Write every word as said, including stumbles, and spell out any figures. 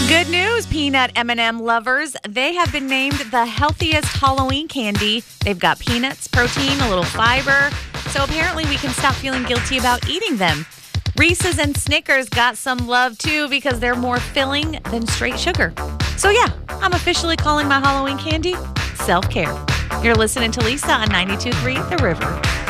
Good news, peanut M and M lovers. They have been named the healthiest Halloween candy. They've got peanuts, protein, a little fiber. So apparently we can stop feeling guilty about eating them. Reese's and Snickers got some love too because they're more filling than straight sugar. So yeah, I'm officially calling my Halloween candy self-care. You're listening to Lisa on ninety-two point three The River.